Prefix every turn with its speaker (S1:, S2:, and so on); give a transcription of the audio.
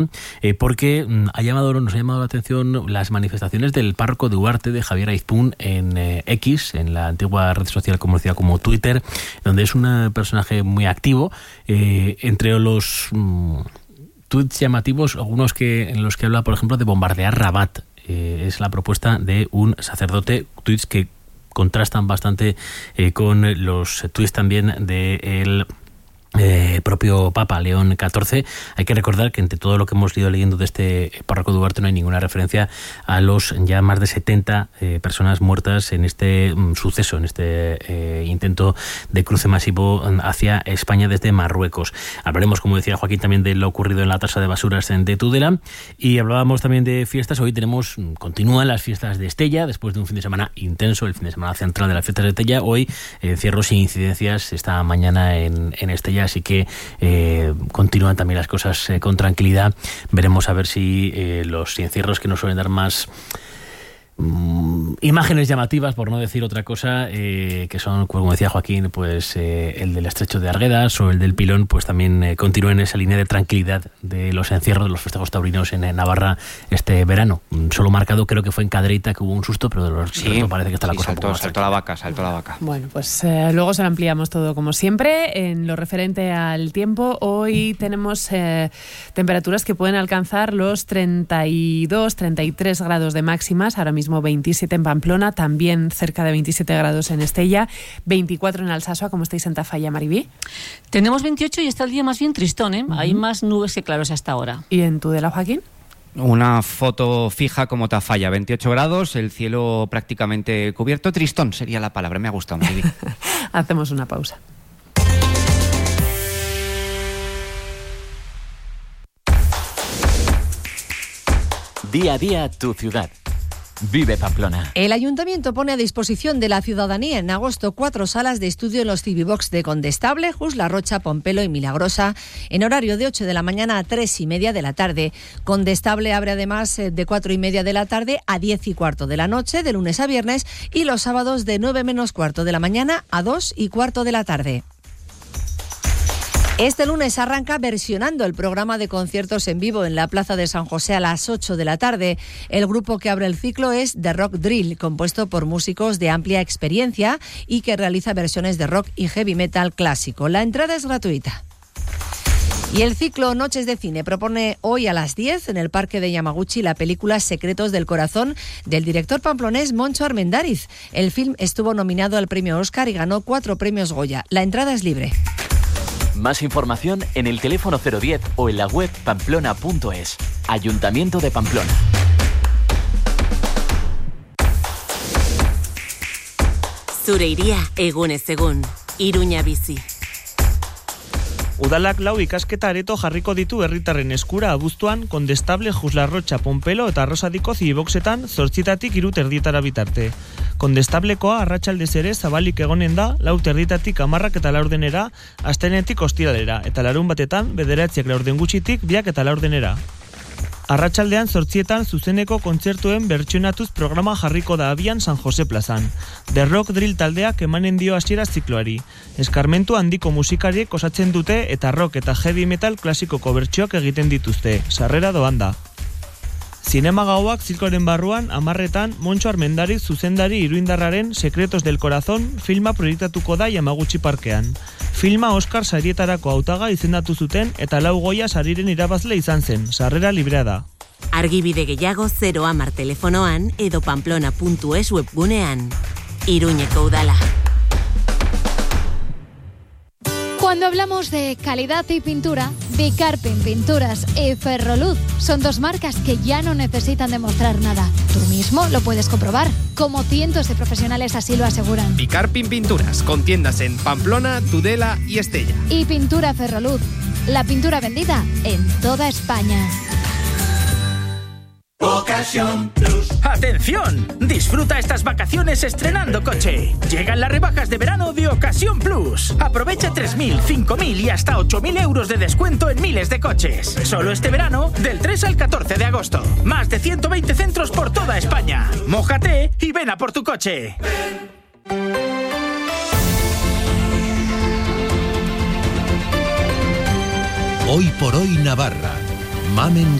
S1: porque nos ha llamado la atención las manifestaciones del párroco de Ugarte, de Javier Aizpún, en X, en la antigua red social conocida como Twitter, donde es un personaje muy activo. Entre los tweets llamativos, algunos en los que habla, por ejemplo, de bombardear Rabat. Es la propuesta de un sacerdote, tweets que contrastan bastante con los tweets también del propio Papa León XIV. Hay que recordar que entre todo lo que hemos ido leyendo de este párroco de Ugarte no hay ninguna referencia a los ya más de 70 personas muertas en este suceso, en este intento de cruce masivo hacia España desde Marruecos. Hablaremos, como decía Joaquín, también de lo ocurrido en la tasa de basuras de Tudela, y hablábamos también de fiestas. Hoy continúan las fiestas de Estella, después de un fin de semana intenso, el fin de semana central de las fiestas de Estella. Hoy cierro sin incidencias esta mañana en Estella, así que continúan también las cosas con tranquilidad. Veremos a ver si los encierros, que nos suelen dar más imágenes llamativas, por no decir otra cosa, que son, como decía Joaquín, pues el del estrecho de Arguedas o el del Pilón, pues también continúen esa línea de tranquilidad de los encierros, de los festejos taurinos en Navarra este verano. Solo marcado, creo que fue en Cadreita, que hubo un susto, pero de los restos parece que está la cosa un poco más
S2: saltó la vaca.
S3: Bueno, pues luego se lo ampliamos todo, como siempre. En lo referente al tiempo, hoy tenemos temperaturas que pueden alcanzar los 32, 33 grados de máximas. Ahora mismo 27 en Pamplona, también cerca de 27 grados en Estella, 24 en Alsasua. ¿Cómo estáis en Tafalla, Maribí?
S4: Tenemos 28 y está el día más bien tristón, ¿eh? Hay más nubes que claros hasta ahora.
S3: ¿Y en Tudela, Joaquín?
S2: Una foto fija como Tafalla, 28 grados, el cielo prácticamente cubierto. Tristón sería la palabra, me ha gustado, Maribí.
S3: Hacemos una pausa.
S5: Día a día, tu ciudad. Vive Pamplona.
S6: El Ayuntamiento pone a disposición de la ciudadanía en agosto 4 salas de estudio en los Civivox de Condestable, Jus La Rocha, Pompelo y Milagrosa, en horario de 8 de la mañana a 3:30 de la tarde. Condestable abre además de 4:30 de la tarde a 10:15 de la noche, de lunes a viernes, y los sábados de 9 menos cuarto de la mañana a 2:15 de la tarde. Este lunes arranca Versionando, el programa de conciertos en vivo en la Plaza de San José a las 8 de la tarde. El grupo que abre el ciclo es The Rock Drill, compuesto por músicos de amplia experiencia y que realiza versiones de rock y heavy metal clásico. La entrada es gratuita. Y el ciclo Noches de Cine propone hoy a las 10 en el Parque de Yamaguchi la película Secretos del Corazón del director pamplonés Moncho Armendáriz. El film estuvo nominado al premio Oscar y ganó 4 premios Goya. La entrada es libre.
S5: Más información en el teléfono 010 o en la web pamplona.es. Ayuntamiento de Pamplona.
S7: Zure iria egunez egun. Iruña bizi.
S8: Udalak 4 ikasketa areto jarriko ditu herritarren eskura abuztuan Condestable, Jus La Rocha, Pompelo eta Arrosadiko Civivoxetan 8:00 3 erdietara bitarte. Condestablekoa arratsaldez ere zabalik egonen da 4:00 10:00 eta 4:00 astenetik ostiralera, eta larunbatetan 9:00 gutxitik 2 eta 4:00. Arratsaldean 8:00 zuzeneko kontzertuen bertsionatuz programa jarriko da abian San Jose plazan. The Rock Drill taldeak emanen dio hasiera zikloari. Eskarmentu handiko musikariek osatzen dute eta rock eta heavy metal klasikoko bertsioak egiten dituzte. Sarrera doan da. Zinema gauak zikloren barruan 10:00 Moncho Armendáriz zuzendari iruindarraren Secretos del Corazón filma proiektatuko da Yamaguchi parkean. Filma Oscar sarietarako hautaga izendatu zuten eta 4 Goya sariren irabazle izan zen. Sarrera librea da.
S7: Argibide gehiago 010 telefonoan edo pamplona.es webgunean. Iruñeko udala.
S9: Cuando hablamos de calidad y pintura, Bicarpin Pinturas y Ferroluz son 2 marcas que ya no necesitan demostrar nada. Tú mismo lo puedes comprobar, como cientos de profesionales así lo aseguran.
S10: Bicarpin Pinturas, con tiendas en Pamplona, Tudela y Estella.
S9: Y Pintura Ferroluz, la pintura vendida en toda España.
S11: Ocasión Plus. ¡Atención! Disfruta estas vacaciones estrenando coche. Llegan las rebajas de verano de Ocasión Plus. Aprovecha 3.000, 5.000 y hasta 8.000 euros de descuento en miles de coches. Solo este verano, del 3 al 14 de agosto. Más de 120 centros por toda España. Mójate y ven a por tu coche.
S12: Hoy por hoy Navarra. Mamen